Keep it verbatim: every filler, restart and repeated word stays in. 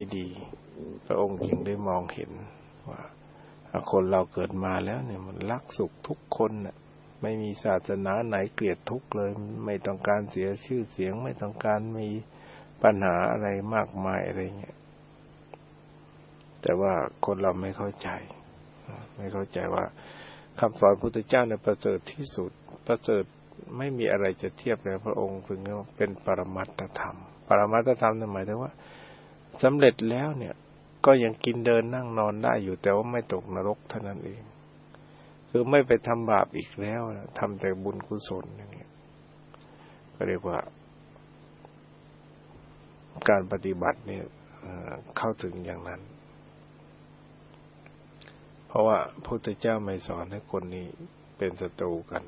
ดีพระองค์จึงได้มองเห็นว่าคนเราเกิดมาแล้วเนี่ยมันรักสุขทุกคนน่ะไม่มีศาสนาไหนเกลียดทุกข์เลยไม่ต้องการเสียชื่อเสียงไม่ต้องการมีปัญหาอะไรมากมายอะไรเงี้ยแต่ว่าคนเราไม่เข้าใจไม่เข้าใจว่าคำสอนพุทธเจ้าเนี่ยประเสริฐที่สุดประเสริฐไม่มีอะไรจะเทียบเลยพระองค์ถึงเป็นปรมัตถธรรมปรมัตถธรรมหมายถึงว่าสำเร็จแล้วเนี่ยก็ยังกินเดินนั่งนอนได้อยู่แต่ว่าไม่ตกนรกเท่านั้นเองคือไม่ไปทำบาปอีกแล้วทำแต่บุญกุศลอย่างเงี้ยก็เรียกว่าการปฏิบัติเนี่ยเข้าถึงอย่างนั้นเพราะว่าพระพุทธเจ้าไม่สอนให้คนนี้เป็นศัตรูกัน